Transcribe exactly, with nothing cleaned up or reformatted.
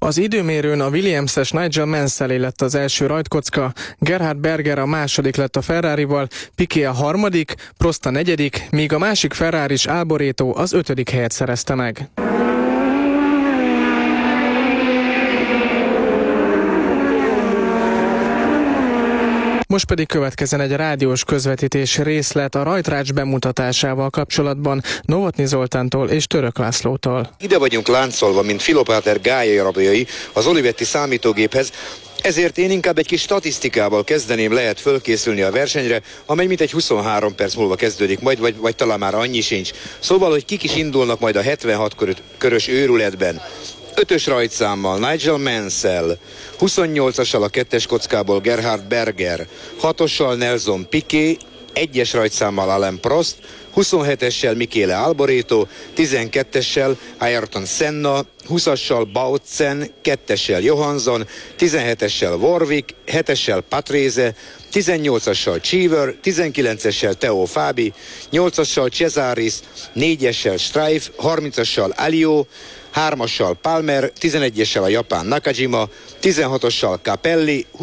Az időmérőn a Williams-es Nigel Mansell lett az első rajtkocka, Gerhard Berger a második lett a Ferrarival, Piquet a harmadik, Prost a negyedik, míg a másik Ferraris Alboreto az ötödik helyet szerezte meg. Most pedig következzen egy rádiós közvetítés részlet a rajtrács bemutatásával kapcsolatban Novotny Zoltántól és Török Lászlótól. Ide vagyunk láncolva, mint Filopáter Gályai rabjai az Olivetti számítógéphez, ezért én inkább egy kis statisztikával kezdeném, lehet fölkészülni a versenyre, amely mintegy huszonhárom perc múlva kezdődik majd, vagy, vagy talán már annyi sincs. Szóval, hogy kik is indulnak majd a hetvenhat körös őrületben. Ötös rajtszámmal Nigel Mansell, huszonnyolcassal a kettes kockából Gerhard Berger, hatossal Nelson Piquet, egyes rajtszámmal Alain Prost, huszonhetessel Michele Alboreto, tizenkettessel Ayrton Senna, húszassal Bautzen, kettessel Johansson, tizenhetessel Warwick, hetessel Patrese, tizennyolcassal Cheever, tizenkilencessel Theo Fabi, nyolcassal Cesaris, négyessel Streif, harmincassal Alliot, hármassal Palmer, tizenegyessel a japán Nakajima, tizenhatossal Capelli,